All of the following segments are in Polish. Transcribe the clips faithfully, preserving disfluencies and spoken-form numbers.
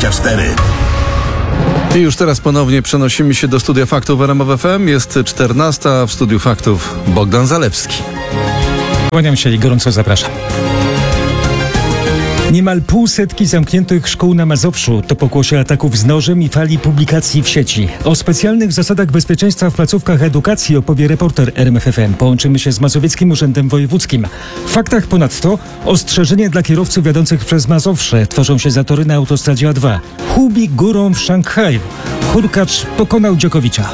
dwadzieścia cztery. I już teraz ponownie przenosimy się do studia faktów w R M F F M. Jest czternasta, w studiu faktów Bogdan Zalewski. Kłaniam się i gorąco zapraszam. Niemal pół setki zamkniętych szkół na Mazowszu to pokłosie ataków z nożem i fali publikacji w sieci. O specjalnych zasadach bezpieczeństwa w placówkach edukacji opowie reporter R M F F M. Połączymy się z Mazowieckim Urzędem Wojewódzkim. W faktach ponadto ostrzeżenie dla kierowców jadących przez Mazowsze. Tworzą się zatory na autostradzie A dwa. Hubi górą w Szanghaju. Hurkacz pokonał Dziokowicza.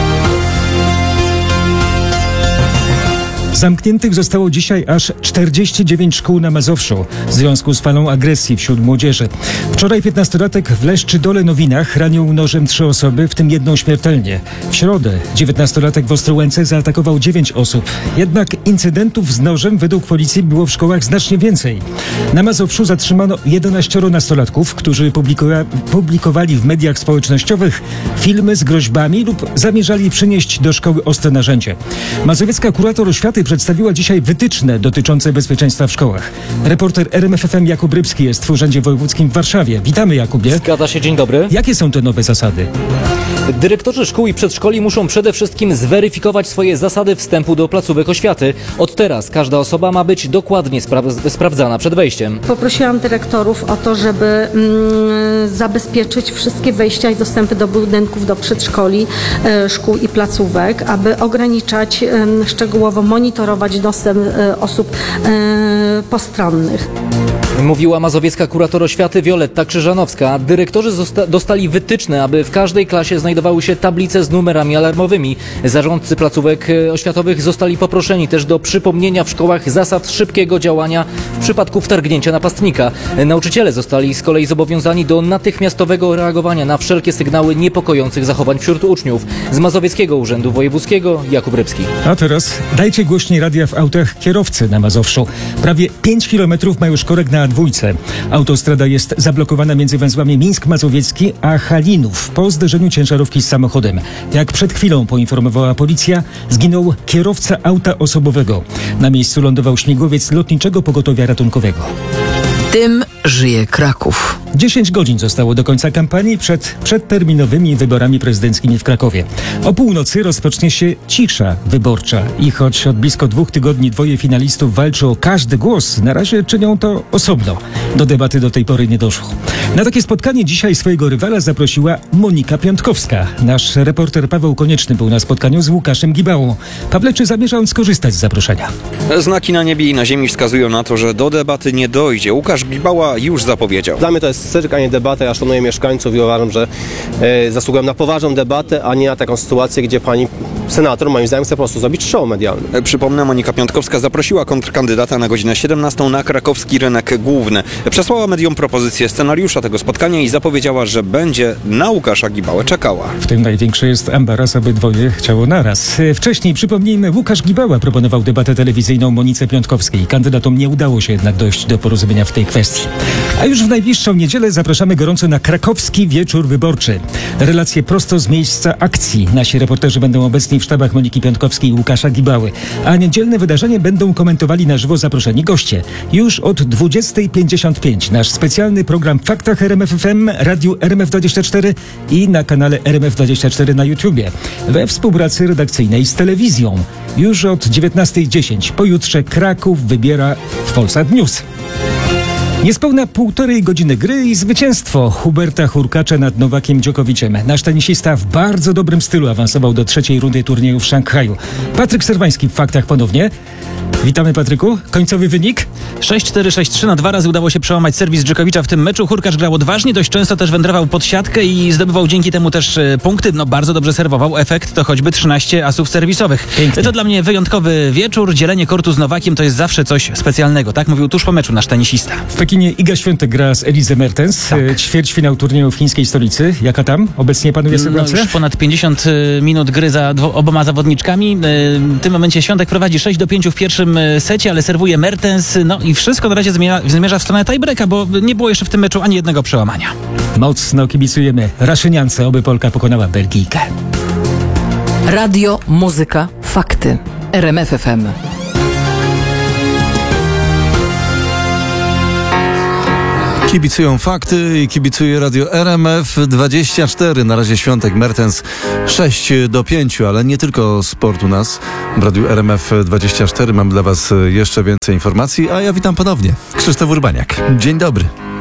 Zamkniętych zostało dzisiaj aż czterdzieści dziewięć szkół na Mazowszu w związku z falą agresji wśród młodzieży. Wczoraj piętnastolatek w Leszczy-Dole Nowinach ranił nożem trzy osoby, w tym jedną śmiertelnie. W środę dziewiętnastolatek w Ostrołęce zaatakował dziewięć osób. Jednak incydentów z nożem według policji było w szkołach znacznie więcej. Na Mazowszu zatrzymano jedenaścioro nastolatków, którzy publikowa- publikowali w mediach społecznościowych filmy z groźbami lub zamierzali przynieść do szkoły ostre narzędzie. Mazowiecka kurator oświaty przedstawiła dzisiaj wytyczne dotyczące bezpieczeństwa w szkołach. Reporter R M F F M Jakub Rybski jest w Urzędzie Wojewódzkim w Warszawie. Witamy, Jakubie. Zgadza się, dzień dobry. Jakie są te nowe zasady? Dyrektorzy szkół i przedszkoli muszą przede wszystkim zweryfikować swoje zasady wstępu do placówek oświaty. Od teraz każda osoba ma być dokładnie spra- sprawdzana przed wejściem. Poprosiłam dyrektorów o to, żeby mm, zabezpieczyć wszystkie wejścia i dostępy do budynków, do przedszkoli, e, szkół i placówek, aby ograniczać, e, szczegółowo monitorować dostęp e, osób e, postronnych. Mówiła mazowiecka kurator oświaty Wioletta Krzyżanowska. Dyrektorzy zosta- dostali wytyczne, aby w każdej klasie znajdowały się tablice z numerami alarmowymi. Zarządcy placówek e, oświatowych zostali poproszeni też do przypomnienia w szkołach zasad szybkiego działania w przypadku wtargnięcia napastnika. E, Nauczyciele zostali z kolei zobowiązani do natychmiastowego reagowania na wszelkie sygnały niepokojących zachowań wśród uczniów. Z Mazowieckiego Urzędu Wojewódzkiego Jakub Rybski. A teraz dajcie głośniej radia w autach kierowcy na Mazowszu. Prawie pięć kilometrów ma już korek na dwójce. Autostrada jest zablokowana między węzłami Mińsk Mazowiecki a Halinów po zderzeniu ciężarówki z samochodem. Jak przed chwilą poinformowała policja, zginął kierowca auta osobowego. Na miejscu lądował śmigłowiec Lotniczego Pogotowia Ratunkowego. Tym żyje Kraków. dziesięć godzin zostało do końca kampanii przed przedterminowymi wyborami prezydenckimi w Krakowie. O północy rozpocznie się cisza wyborcza i choć od blisko dwóch tygodni dwoje finalistów walczy o każdy głos, na razie czynią to osobno. Do debaty do tej pory nie doszło. Na takie spotkanie dzisiaj swojego rywala zaprosiła Monika Piątkowska. Nasz reporter Paweł Konieczny był na spotkaniu z Łukaszem Gibałą. Pawle, czy zamierza on skorzystać z zaproszenia? Znaki na niebie i na ziemi wskazują na to, że do debaty nie dojdzie. Łukasz Gibała już zapowiedział. Dla mnie to jest cyrk, a nie debata. Ja szanuję mieszkańców i uważam, że e, zasługują na poważną debatę, a nie na taką sytuację, gdzie pani senator, moim zdaniem, chce po prostu zrobić show medialny. Przypomnę, Monika Piątkowska zaprosiła kontrkandydata na godzinę siedemnastą na krakowski rynek główny. Przesłała mediom propozycję scenariusza tego spotkania i zapowiedziała, że będzie na Łukasza Gibałę czekała. W tym największy jest ambaras, aby dwoje chciało naraz. Wcześniej, przypomnijmy, Łukasz Gibała proponował debatę telewizyjną Monice Piątkowskiej. Kandydatom nie udało się jednak dojść do porozumienia w tej kwestii. A już w najbliższą niedzielę zapraszamy gorąco na krakowski wieczór wyborczy. Relacje prosto z miejsca akcji. Nasi reporterzy będą obecni w sztabach Moniki Piątkowskiej i Łukasza Gibały. A niedzielne wydarzenie będą komentowali na żywo zaproszeni goście. Już od dwudziestej pięćdziesiąt pięć nasz specjalny program w Faktach R M F F M, Radiu R M F dwadzieścia cztery i na kanale R M F dwadzieścia cztery na YouTubie. We współpracy redakcyjnej z telewizją. Już od dziewiętnastej dziesięć pojutrze Kraków wybiera w Polsat News. Niespełna półtorej godziny gry i zwycięstwo Huberta Hurkacza nad Nowakiem Dziokowiciem. Nasz tenisista w bardzo dobrym stylu awansował do trzeciej rundy turnieju w Szanghaju. Patryk Serwański w Faktach ponownie. Witamy, Patryku. Końcowy wynik? sześć cztery sześć trzy. Na dwa razy udało się przełamać serwis Dziokowicza w tym meczu. Hurkacz grał odważnie, dość często też wędrował pod siatkę i zdobywał dzięki temu też e, punkty. No bardzo dobrze serwował. Efekt to choćby trzynaście asów serwisowych. Pięknie. To dla mnie wyjątkowy wieczór. Dzielenie kortu z Nowakiem to jest zawsze coś specjalnego. Tak mówił tuż po meczu nasz tenisista. W Pekinie Iga Świątek gra z Elizę Mertens. Tak. Ćwierćfinał turnieju w chińskiej stolicy. Jaka tam obecnie panuje sytuacja? No już ponad pięćdziesiąt minut gry za dwo, oboma zawodniczkami. W tym momencie Świątek prowadzi sześć do pięciu w pierwszym secie, ale serwuje Mertens. No i wszystko na razie zmierza, zmierza w stronę tiebreaka, bo nie było jeszcze w tym meczu ani jednego przełamania. Mocno kibicujemy Raszyniance, oby Polka pokonała Belgijkę. Radio, muzyka, fakty. R M F F M. Kibicują fakty i kibicuje radio R M F dwadzieścia cztery. Na razie Świątek Mertens sześć do pięciu, ale nie tylko sport u nas. W radiu R M F dwadzieścia cztery mam dla Was jeszcze więcej informacji, a ja witam ponownie. Krzysztof Urbaniak. Dzień dobry.